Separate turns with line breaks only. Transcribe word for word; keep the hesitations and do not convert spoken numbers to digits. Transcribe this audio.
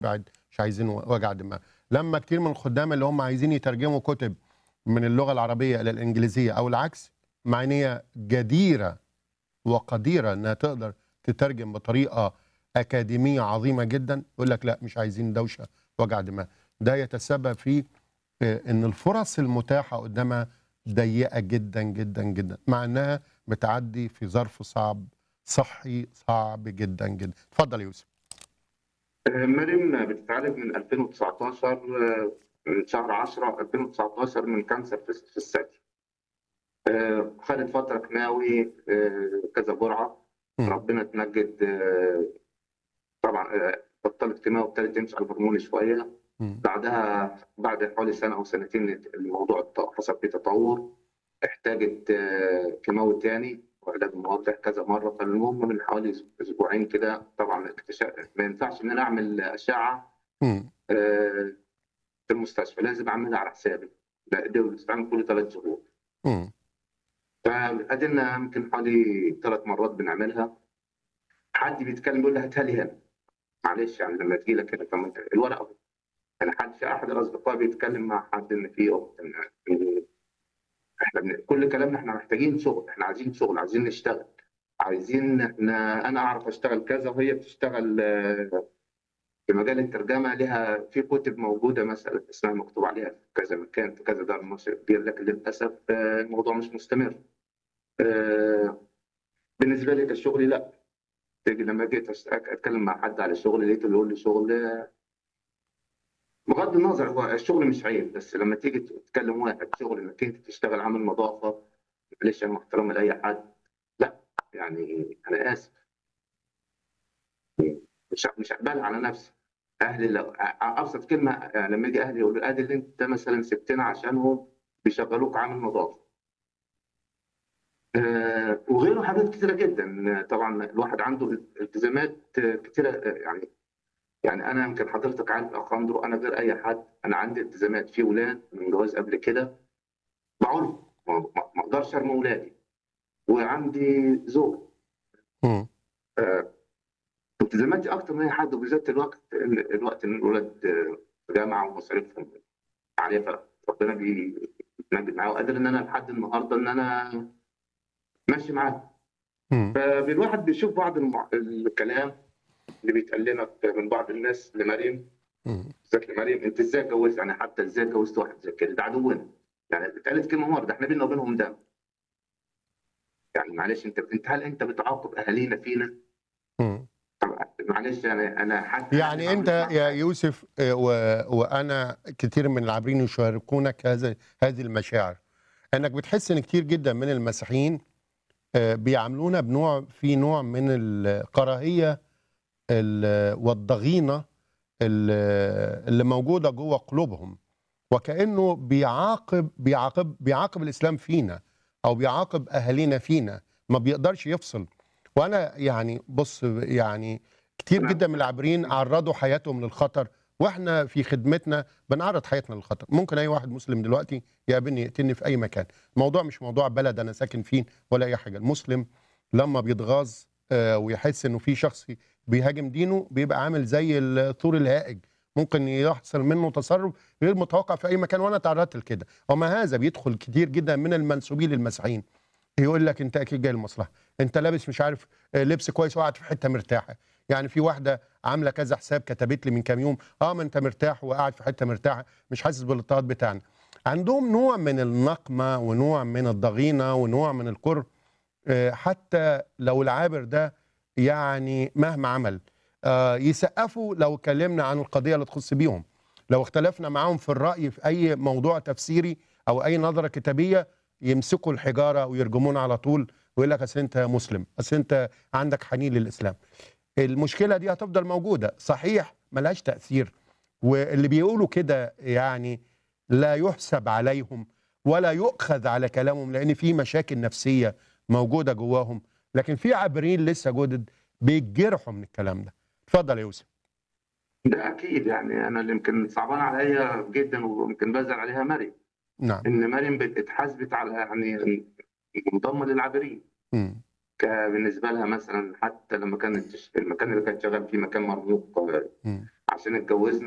بعد مش عايزين وجع دماغ. لما كتير من الخدام اللي هم عايزين يترجموا كتب من اللغة العربية إلى الإنجليزية أو العكس، مع إن هي جديرة وقديرة إنها تقدر تترجم بطريقة أكاديمية عظيمة جدا، يقول لك لا مش عايزين دوشة وجع دماغ. ده يتسبب في آه، إن الفرص المتاحة قدامها ضيقة جدا جدا جدا، مع إنها بتعدي في ظرف صعب صحي صعب جدا جدا. اتفضل يا يوسف.
مريم بتتعالج من ألفين وتسعتاشر، آه، من شهر عشرة ألفين وتسعتاشر من كانسر في في الثدي. آه، خدت فترة كيماوي، آه، كذا جرعة.
مم.
ربنا تمجد. آه، طبعا آه، بطلت كيماوي وابتدت تمشي على الهرمون شوية.
مم.
بعدها بعد حوالي سنة أو سنتين الموضوع ات- حصل فيه تطور. احتاجت آه، كيماوي تاني وعلاج موضح كذا مرة. فالمهم من حوالي أسبوعين كده طبعا اكتشف ما ينفعش إن أنا أعمل أشعة
مم.
آه، في المستشفى، لازم اعملها على حسابي. لا، دي بتتعمل كل ثلاث شهور.
مم.
فقعدنا يمكن حوالي ثلاث مرات بنعملها. حد بيتكلم يقول لي هاتها لي هنا. معلش يعني لما تجي لك كده، طب ما انت الورقه اهو. انا حد في احد الاصدقاء بيتكلم مع حد ان في اخت إن- إن احنا بن... كل كلامنا احنا محتاجين شغل، احنا عايزين شغل، عايزين نشتغل، عايزين احنا انا اعرف اشتغل كذا وهي بتشتغل آه، في مجال الترجمه. لها في كتب موجوده مثلا اسمها مكتوب عليها في كذا مكان في كذا دار نشر كبير، لكن للاسف آه، الموضوع مش مستمر. آه، بالنسبه لي كشغلي لا. تيجي لما جيت أشت- اتكلم مع حد على الشغل لقيته بيقول لي شغل. آه، بغض النظر هو الشغل مش عيب، بس لما تيجي تتكلم واحد شغل انك انت تشتغل عامل نظافه، معلش انا محترم لاي حد، لا يعني انا اسف، مش مش هقبلها على نفسي. اهلي لو ابسط كلمه، آه، لما يجي اهلي يقولوا ادي اللي انت مثلا سبتنا عشانهم بيشغلوك عامل نظافه. آه، وغيره حاجات كتيره جدا. آه، طبعا الواحد عنده التزامات آه، كتيره. آه، يعني يعني انا يمكن حضرتك عارف يا اخ اندرو، انا غير اي حد، انا عندي التزامات في ولاد من جواز قبل كده بعولهم، ما ما- ما اقدرش ارمي ولادي، وعندي زوج.
مم.
آه، التزاماتي اكتر من اي حد، وبالذات الوقت الوقت ان الولاد آه، في جامعه ومصاريفهم عليها. فربنا بيتمجد معاه وقادر ان انا لحد النهارده ان انا ماشي معاه.
مم.
فالواحد بيشوف بعض المع... الكلام اللي بيتقال لنا من بعض الناس لمريم،
مم.
بالذات لمريم، انت ازاي اتجوزت؟ يعني حتى ازاي اتجوزت واحد زي كده؟ ده عدونا. يعني اتقالت كلمه مره، ده احنا بينا وبينهم دم. يعني معلش، انت انت هل انت بتعاقب اهالينا فينا؟
مم.
طب معلش، يعني انا حتى اهلي ما
يعني انت
عملوش معاهم
يا
حاجه.
يوسف آه، و... وانا كتير من العابرين يشاركونك هذا هذه المشاعر، انك بتحس ان كتير جدا من المسيحيين آه، بيعاملونا بنوع في نوع من الكراهيه ال- والضغينه ال- اللي موجوده جوه قلوبهم، وكانه بيعاقب بيعاقب بيعاقب الاسلام فينا او بيعاقب اهالينا فينا، ما بيقدرش يفصل. وانا يعني بص يعني كتير
انا
جدا من العابرين عرضوا حياتهم للخطر، واحنا في خدمتنا بنعرض حياتنا للخطر. ممكن اي واحد مسلم دلوقتي يقابلني يقتلني في اي مكان. الموضوع مش موضوع بلد انا ساكن فين ولا اي حاجه. المسلم لما بيتغاظ آه، ويحس انه في شخص بيهاجم دينه بيبقى عامل زي الثور الهائج، ممكن يحصل منه تصرف غير متوقع في اي مكان، وانا تعرضت لكده. وما هذا بيدخل كتير جدا من المنسوبين للمسيحيين، يقول لك انت اكيد جاي المصلحه، انت لابس مش عارف آه، لبس كويس وقعد في حته مرتاحه. يعني في واحده عامله كذا حساب كتبت لي من كام يوم، اه ما انت مرتاح وقاعد في حته مرتاحه مش حاسس بالاضطهاد بتاعنا. عندهم نوع من النقمه ونوع من الضغينه ونوع من الكره، آه، حتى لو العابر ده يعني مهما عمل آه، يسقفوا لو اتكلمنا عن القضيه اللي تخص بيهم. لو اختلفنا معاهم في الراي في اي موضوع تفسيري او اي نظره كتابيه يمسكوا الحجاره ويرجمونا على طول، ويقول لك اصل انت مسلم، اصل انت عندك حنين للاسلام. المشكله دي هتفضل موجوده صحيح، ملهاش تاثير. واللي بيقولوا كده يعني لا يحسب عليهم ولا يؤخذ على كلامهم، لان في مشاكل نفسيه موجوده جواهم، لكن في عابرين لسه جدد بيتجرحوا من الكلام ده. اتفضل يا يوسف.
ده اكيد. يعني انا اللي يمكن صعبان عليا جدا ويمكن بزعل عليها مريم،
نعم.
ان مريم بت- اتحاسبت على يعني منضمه للعابرين.
مم.
ك- بالنسبه لها مثلا، حتى لما كانت تش- المكان اللي كانت شغال فيه مكان مرموق آه،
مم.
عشان اتجوزنا